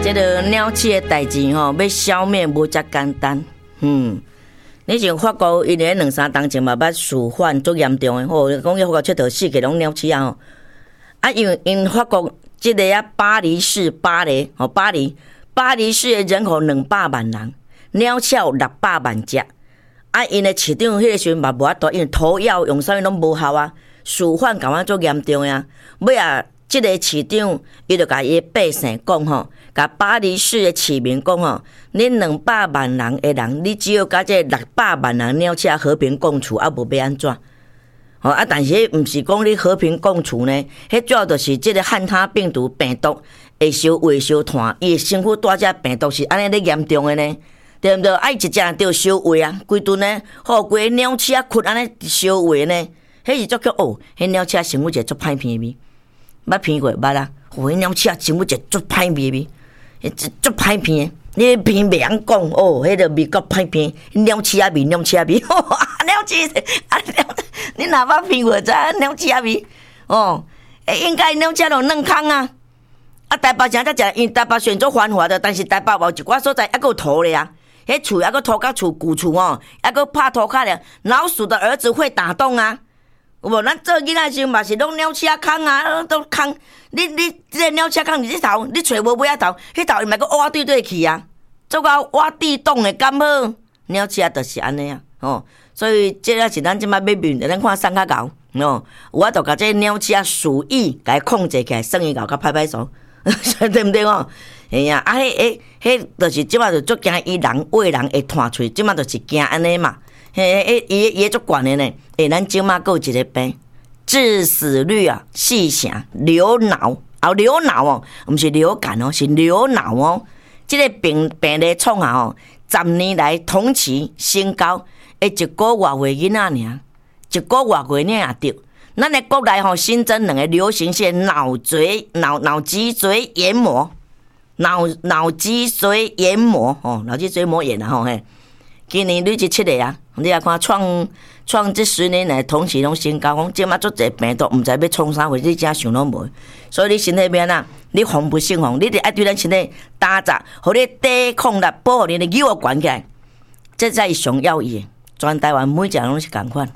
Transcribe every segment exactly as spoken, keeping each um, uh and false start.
这个鸟鼠的代志吼，要消灭无遮简单。嗯，你像法国，因咧两三当前嘛，捌鼠患足严重的，吼，讲迄法国佚佗四个拢鸟鼠啊吼。啊，因为因法国即个啊，巴黎市巴黎，吼巴黎，巴黎市的人口两百万人，鸟鼠有六百万只。啊，因的市长迄个时阵嘛无法度，因为涂药用啥物拢无效啊，鼠患感觉足严重啊。尾啊，即个市长伊就甲伊百姓讲吼。甲巴黎市的市民讲吼，恁两百万人的人，你只要甲这六百万人鸟鼠和平共处，啊无要安怎？吼啊！但是迄毋是讲你和平共处呢，迄主要就是即个汉他病毒病毒会烧胃烧炭，伊身躯带这病毒是安尼咧严重的呢，对毋对？啊，伊一只着烧胃啊，规顿呢，好规鸟鼠啊，窟安尼烧胃呢，迄是足叫哦，迄鸟鼠身躯一个足歹闻味，捌闻过捌啦？哦，迄鸟鼠身躯一个足歹闻味。足歹闻，你闻袂晓讲哦，迄个味够歹闻，鸟鼠仔味，鸟鼠仔味，鸟鼠，啊鸟，你若捌闻过知鸟鼠仔味？哦，诶，应该鸟鼠就软空啊。啊，台北城才食，因台北选做繁华的，但是台北有一寡所在还佫有土咧啊，迄厝还佫土甲厝旧厝哦，还佫拍土骹咧。老鼠的儿子会打洞啊。有无？咱做囡仔时嘛是拢鸟鼠空啊，都空。你你即个鸟鼠空，你即头你找无尾仔头，迄头伊嘛佫挖对对去啊，做到挖地洞的敢好？鸟鼠就是安尼啊，吼、哦。所以这个是咱即摆要面对，咱看送较高，哦，有法度甲这鸟鼠鼠疫甲伊控制起来，算伊高甲拍拍手，对毋对哦？哎呀，啊，迄迄迄，就是即摆就足惊伊人喂人会弹喙，即摆就是惊安尼嘛。嘿，诶，伊伊足悬的呢。诶，咱即马还有一个病，致死率啊，四成流脑，啊流脑哦，毋是流感哦，是流脑哦。即、這个病病例创下哦，十年来同期新高，诶，一个外月囡仔尔，一个外月尔也着。咱的国内吼新增两个流行性脑髓脑脑脊髓炎膜，脑脑脊髓炎膜哦，脑脊髓膜炎啊吼嘿。今年累积七个啊，你来看创创这十年来同期拢新高，讲即马做这病毒，毋知要创啥货，你真想拢无。所以你身体边啊，你防不胜防，你得爱对咱身体打杂，互你抵抗力，保护你的肌肉关起来，这才是上要义。全台湾每一个拢是共款。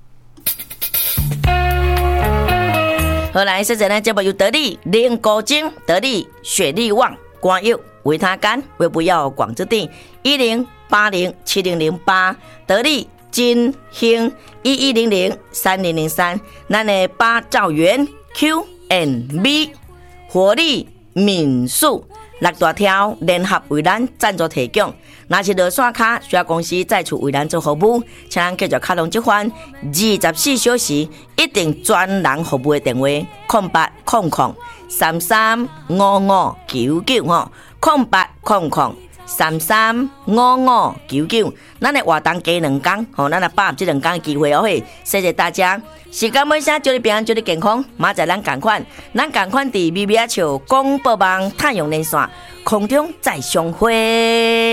好来，现在呢节目由得力灵果精、得力雪力旺、光佑、维他甘、胃不要广之定一零。八零七零零八得力金兴一一零零三零零三，咱的八兆元 Q and B 活力民宿六大条联合为咱赞助提供。若是落线卡需要公司再次为咱做服务，请咱继续卡通这番二十四小时一定专人服务的电话：空八空空三三五五九九吼，空八空空。三三五五九九，咱的活动加两天，吼，咱来把握这两天的机会哦嘿！谢谢大家，时间尾声，祝你平安，祝你健康。马仔咱同款，咱同款伫微微笑广播网太阳连线空中再相会。